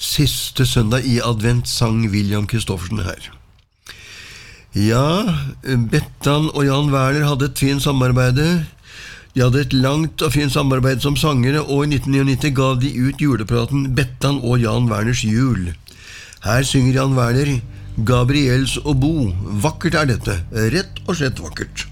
Siste søndag i advent sang William Kristoffersen her. Ja, Bettan og Jan Werner hadde et fint samarbeide. De hadde et langt og fint samarbeid som sangere, og i 1999 gav de ut julepraten Bettan og Jan Werners jul. Her synger Jan Werner Gabriels og Bo. Vakkert er dette, rett og slett vakkert.